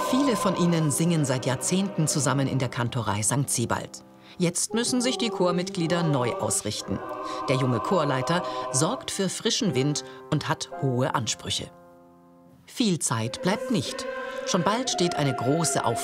Viele von ihnen singen seit Jahrzehnten zusammen in der Kantorei St. Sebald. Jetzt müssen sich die Chormitglieder neu ausrichten. Der junge Chorleiter sorgt für frischen Wind und hat hohe Ansprüche. Viel Zeit bleibt nicht. Schon bald steht eine große Aufführung